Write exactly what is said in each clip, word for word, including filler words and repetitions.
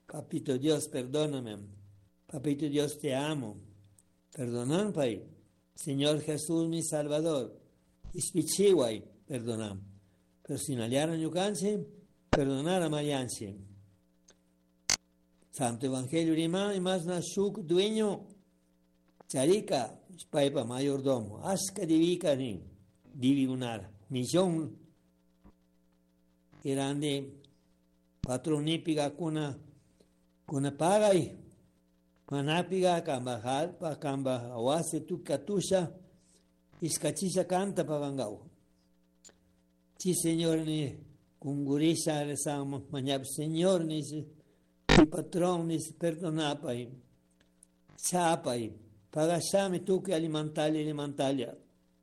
Papito Dios, perdóname. Papito Dios, te amo. Perdonam, Pai. Señor Jesús, mi Salvador. Ispichiwai, perdonam. Pero si naliaran yucanse, perdonar a Marianse. Santo Evangelio Rima, y más na shuk dueño, charika, paipa mayordomo, aska divika ni, divi unar, millón, grande, patronipiga kuna, kuna pagay, manapiga, kambahal, pa kamba awase tu katusha, iskachisha canta pagangao. Si señor ni, kungurisha rezamos, mañab señor ni, mi patrón ni perdonapai, chapai, pagasame tu que alimentalia alimentalia.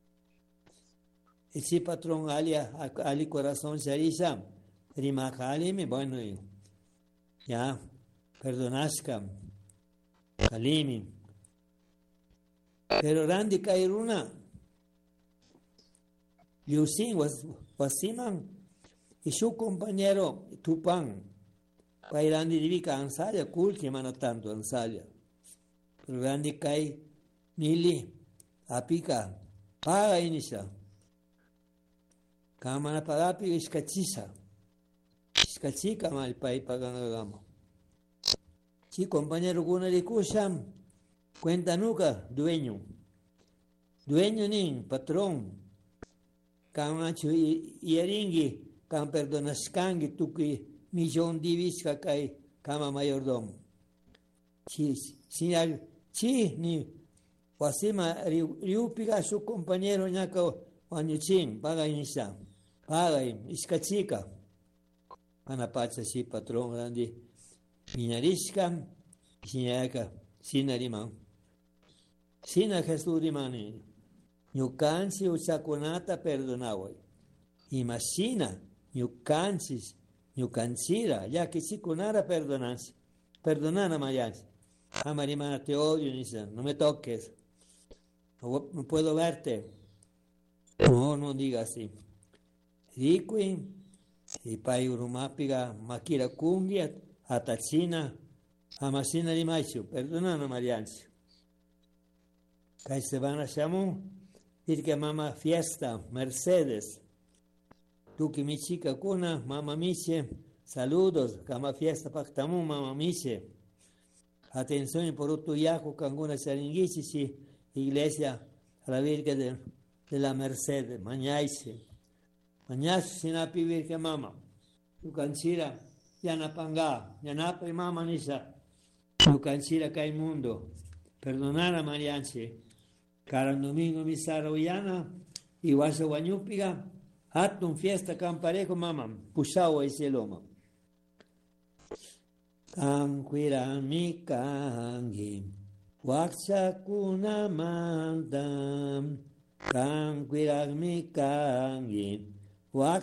Ese patrón alia, ali corazón charisha, rimakalimi, bueno, ya, perdonascam, kalimi. Pero randi kairuna, yusin was wasiman, y su compañero Tupan, pairandi divika ansalia, kulki mano tanto ansalia. Pero randi kai mili, apika, paga inisha. Kamana pagapi iskachisa. Iskachika mal pai pagangagama. Si compañero kuna likusham, cuenta nuca, dueño. Dueño nin, patrón. Kamachu iaringi, kam perdonaskangi tuki millón divisca kai kama mayordomo. Si, si, si, ni, wasima riupiga su compañero ñaka wanyuchin, paga inisa, paga iskachika. Anapacha si patrón grande, minarishka, sinaka, sinariman. Sina Jesús rimani, ñucansi usakunata perdonaway. Imagina, ñucansis, ñucansira, ya que si kunara perdonansi. Perdonana Mayansi. Amarimana, te odio, Nisa, no me toques. No, no puedo verte. No, no diga así. Rikui, y pai urumapiga, makira kungia, atachina, amasina rimaichu. Perdonana Mariansi. Kai se van a chamar, ir que mama fiesta, Mercedes. Tú que mi chica cuna, mama miche, saludos, cama fiesta pactamu, mama miche. Atención por otro yaco, canguna charinguichi, iglesia a la Virgen de, de la Mercedes, mañaise. Mañaise sinapi Virgen mama. Tu canchira, yana panga, yana pa mama nisa. Tu canchira cae mundo. Perdonar a Marianche. Cara domingo misara uyana, y wasa guanyupiga, hatun fiesta camparejo mama, pusawa y seloma. Kankwira mi kangi, waksa kuna mandam, kankwira mi kangi, waksa